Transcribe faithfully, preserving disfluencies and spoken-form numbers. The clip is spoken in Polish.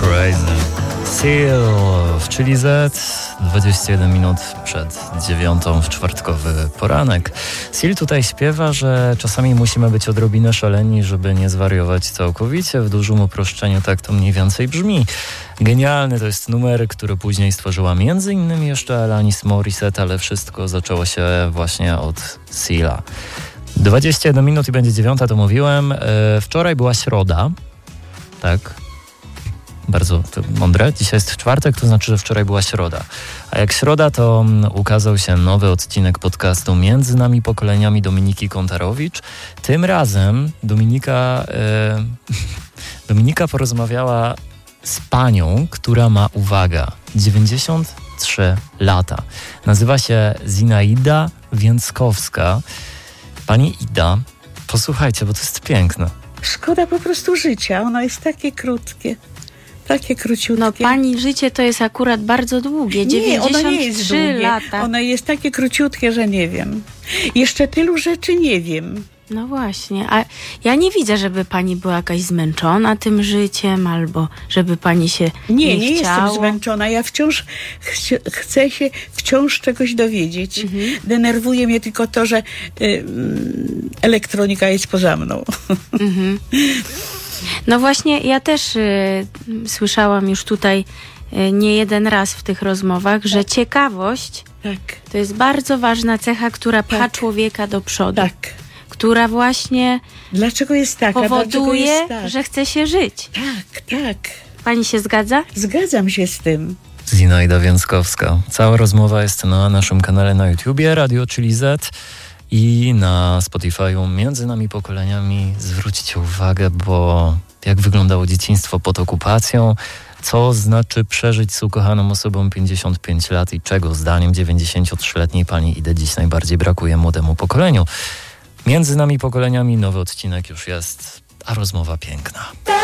Crazy. Seal w Chili Z, dwadzieścia jeden minut przed dziewiątą w czwartkowy poranek. Seal tutaj śpiewa, że czasami musimy być odrobinę szaleni, żeby nie zwariować całkowicie. W dużym uproszczeniu tak to mniej więcej brzmi. Genialny to jest numer, który później stworzyła między innymi jeszcze Alanis Morissette, ale wszystko zaczęło się właśnie od Seala. dwadzieścia jeden minut i będzie dziewiąta, to mówiłem. Wczoraj była środa, tak? Bardzo to mądre. Dzisiaj jest czwartek, to znaczy, że wczoraj była środa. A jak środa, to ukazał się nowy odcinek podcastu Między nami pokoleniami Dominiki Kontarowicz. Tym razem Dominika, e, Dominika porozmawiała z panią, która ma, uwaga, dziewięćdziesiąt trzy lata. Nazywa się Zinaida Więckowska. Pani Ida, posłuchajcie, bo to jest piękne. Szkoda po prostu życia, ono jest takie krótkie. Takie króciutkie. No pani życie to jest akurat bardzo długie, dziewięćdziesiąt trzy nie, ono nie jest długie. lata. Ono jest takie króciutkie, że nie wiem. Jeszcze tylu rzeczy nie wiem. No właśnie, a ja nie widzę, żeby pani była jakaś zmęczona tym życiem, albo żeby pani się nie, nie, nie chciało. jestem zmęczona. Ja wciąż ch- chcę się wciąż czegoś dowiedzieć. Mhm. Denerwuje mnie tylko to, że y, elektronika jest poza mną. Mhm. No właśnie, ja też y, słyszałam już tutaj y, nie jeden raz w tych rozmowach, tak. że ciekawość tak. to jest bardzo ważna cecha, która pcha tak. człowieka do przodu. Tak. Która właśnie Dlaczego jest taka? powoduje, jest tak? że chce się żyć. Tak, tak. Pani się zgadza? Zgadzam się z tym. Zinaida Więckowska. Cała rozmowa jest na naszym kanale na YouTubie, Radio Chili Z i na Spotify'u. Między nami pokoleniami. Zwróćcie uwagę, bo jak wyglądało dzieciństwo pod okupacją, co znaczy przeżyć z ukochaną osobą pięćdziesiąt pięć lat i czego zdaniem dziewięćdziesięciotrzyletniej pani Idy dziś najbardziej brakuje młodemu pokoleniu. Między nami pokoleniami nowy odcinek już jest, a rozmowa piękna.